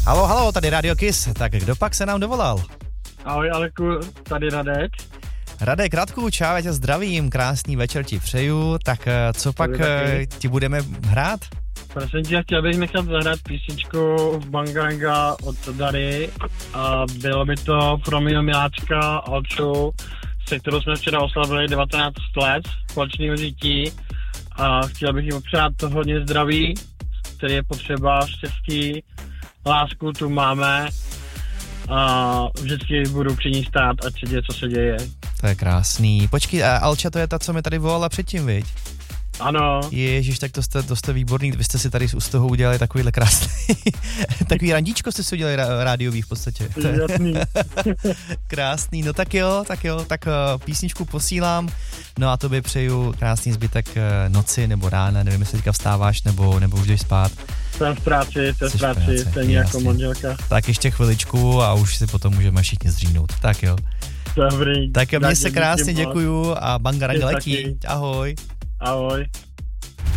Halo, halo, tady Radio Kiss. Tak kdo pak se nám dovolal? Ahoj Aleku, tady Radek. Radek, Radku, čau, já tě zdravím, krásný večer ti přeju. Tak co pak ti budeme hrát? Prosím tě, chtěl bych nechat zahrát písničku Bangaranga od Dary a bylo by to pro mého miláčka Alču, se kterou jsme včera oslavili 19 let společného žití a chtěl bych jim přát to hodně zdraví, který je potřeba, štěstí, lásku tu máme a vždycky budu při ní stát, ať se děje, co se děje. To je krásný. Počkej, Alča to je ta, co mi tady volala předtím, viď? Ano. Ježiš, tak to jste výborný, vy jste si tady z toho udělali takovýhle krásný, takový randíčko jste si udělali rádiový v podstatě. Jasný. Krásný, no tak jo, tak písničku posílám, no a tobě přeju krásný zbytek noci nebo rána, nevím, jestli teďka vstáváš nebo už jdeš spát. Jsem v práci, stejně jako manželka. Tak ještě chviličku a už si potom můžeme všichni zřínout, tak jo. Dobrý. Tak jo, mně se krásně děkuju a Bangaranga letí, ahoj. Ahoj.